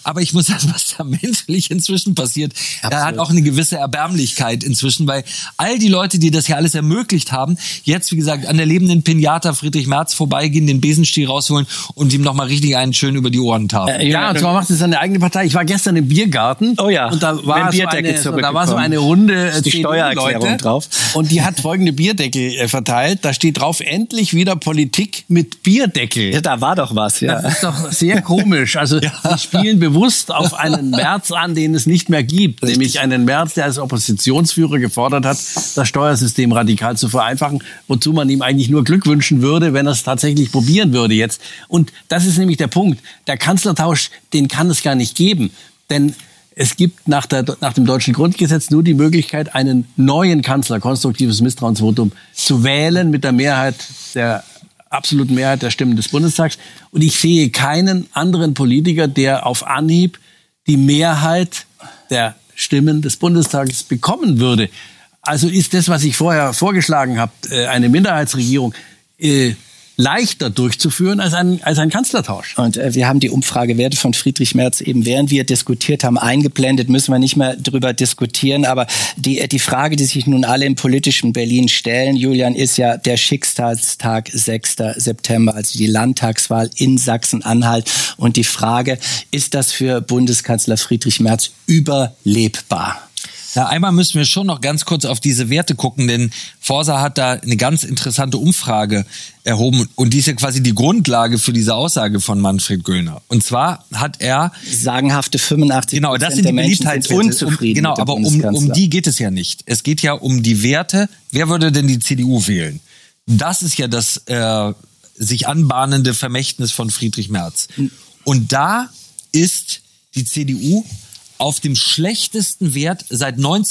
Aber ich muss sagen, was da menschlich inzwischen passiert, er hat auch eine gewisse Erbärmlichkeit inzwischen, weil all die Leute, die das ja alles ermöglicht haben, jetzt, wie gesagt, an der lebenden Pinata Friedrich Merz vorbeigehen, den Besenstiel rausholen und ihm nochmal richtig einen schön über die Ohren tafeln. Ja, und zwar macht es seine eigene Partei. Ich war gestern im Biergarten. Oh ja. Und da war so eine Runde die Steuererklärung drauf. Und die hat folgende Bierdeckel verteilt. Da steht drauf, endlich wieder Politik mit Bierdeckel. Ja, da war doch was, ja. Das ist doch sehr komisch. Also wir spielen bewusst auf einen Merz an, den es nicht mehr gibt. Richtig. Nämlich einen Merz, der als Oppositionsführer gefordert hat, das Steuersystem radikal zu vereinfachen, wozu man ihm eigentlich nur Glück wünschen würde, wenn er es tatsächlich probieren würde jetzt. Und das ist nämlich der Punkt. Der Kanzlertausch, den kann es gar nicht geben. Denn es gibt nach dem deutschen Grundgesetz nur die Möglichkeit, einen neuen Kanzler, konstruktives Misstrauensvotum, zu wählen mit der absoluten Mehrheit der Stimmen des Bundestags. Und ich sehe keinen anderen Politiker, der auf Anhieb die Mehrheit der Stimmen des Bundestages bekommen würde. Also ist das, was ich vorher vorgeschlagen habe, eine Minderheitsregierung, leichter durchzuführen als ein Kanzlertausch. Und wir haben die Umfragewerte von Friedrich Merz eben, während wir diskutiert haben, eingeblendet. Müssen wir nicht mehr drüber diskutieren. Aber die Frage, die sich nun alle im politischen Berlin stellen, Julian, ist ja der Schicksalstag 6. September, also die Landtagswahl in Sachsen-Anhalt. Und die Frage, ist das für Bundeskanzler Friedrich Merz überlebbar? Ja, einmal müssen wir schon noch ganz kurz auf diese Werte gucken, denn Forsa hat da eine ganz interessante Umfrage erhoben und die ist ja quasi die Grundlage für diese Aussage von Manfred Göllner. Und zwar hat er sagenhafte 85% das sind der die Menschen sind unzufrieden. Genau, aber um die geht es ja nicht. Es geht ja um die Werte. Wer würde denn die CDU wählen? Das ist ja das sich anbahnende Vermächtnis von Friedrich Merz. Und da ist die CDU auf dem schlechtesten Wert seit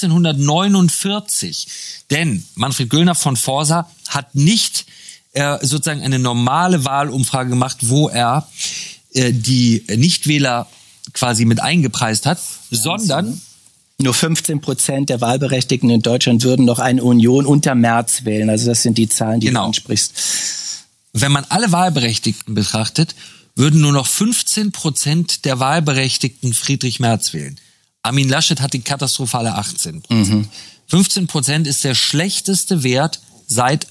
1949. Denn Manfred Göllner von Forsa hat nicht sozusagen eine normale Wahlumfrage gemacht, wo er die Nichtwähler quasi mit eingepreist hat, sondern nur 15% der Wahlberechtigten in Deutschland würden noch eine Union unter Merz wählen. Also das sind die Zahlen, die du ansprichst. Wenn man alle Wahlberechtigten betrachtet, würden nur noch 15% der Wahlberechtigten Friedrich Merz wählen. Armin Laschet hat die katastrophale 18%. 15% ist der schlechteste Wert seit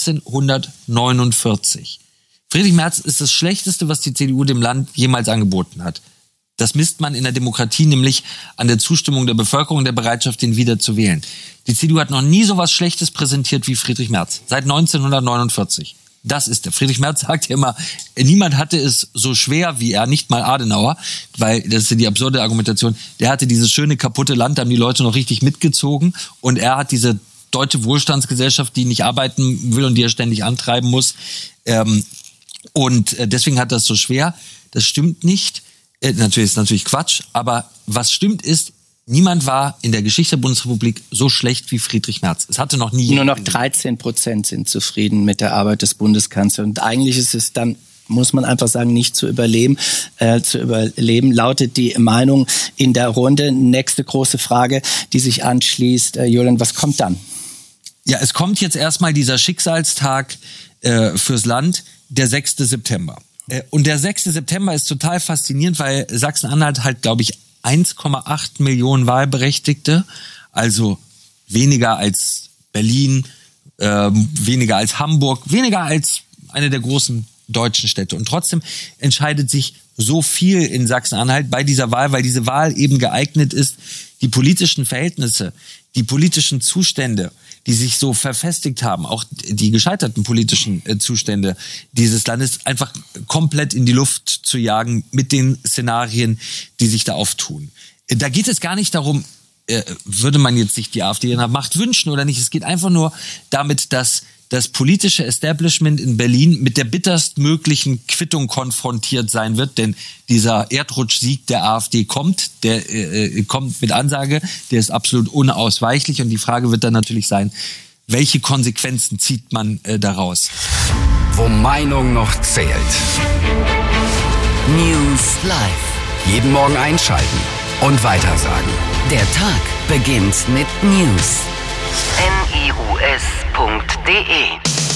1949. Friedrich Merz ist das Schlechteste, was die CDU dem Land jemals angeboten hat. Das misst man in der Demokratie nämlich an der Zustimmung der Bevölkerung, der Bereitschaft, ihn wieder zu wählen. Die CDU hat noch nie so was Schlechtes präsentiert wie Friedrich Merz. Seit 1949. Das ist der. Friedrich Merz sagt ja immer, niemand hatte es so schwer wie er, nicht mal Adenauer, weil das ist ja die absurde Argumentation. Der hatte dieses schöne kaputte Land, da haben die Leute noch richtig mitgezogen und er hat diese deutsche Wohlstandsgesellschaft, die nicht arbeiten will und die er ständig antreiben muss. Und deswegen hat das so schwer. Das stimmt nicht. Ist natürlich Quatsch, aber was stimmt ist, niemand war in der Geschichte der Bundesrepublik so schlecht wie Friedrich Merz. Es hatte noch nie. Nur noch 13% sind zufrieden mit der Arbeit des Bundeskanzlers. Und eigentlich ist es dann, muss man einfach sagen, nicht zu überleben. Lautet die Meinung in der Runde. Nächste große Frage, die sich anschließt. Julian, was kommt dann? Ja, es kommt jetzt erstmal dieser Schicksalstag fürs Land, der 6. September. Und der 6. September ist total faszinierend, weil Sachsen-Anhalt halt, glaube ich, 1,8 Millionen Wahlberechtigte, also weniger als Berlin, weniger als Hamburg, weniger als eine der großen deutschen Städte. Und trotzdem entscheidet sich so viel in Sachsen-Anhalt bei dieser Wahl, weil diese Wahl eben geeignet ist, die politischen Verhältnisse, die politischen Zustände, die sich so verfestigt haben, auch die gescheiterten politischen Zustände dieses Landes einfach komplett in die Luft zu jagen mit den Szenarien, die sich da auftun. Da geht es gar nicht darum, würde man jetzt sich die AfD in der Macht wünschen oder nicht. Es geht einfach nur damit, dass das politische Establishment in Berlin mit der bitterstmöglichen Quittung konfrontiert sein wird, denn dieser Erdrutschsieg der AfD kommt mit Ansage, der ist absolut unausweichlich und die Frage wird dann natürlich sein, welche Konsequenzen zieht man daraus? Wo Meinung noch zählt. News Live. Jeden Morgen einschalten und weitersagen. Der Tag beginnt mit News. NIUS.de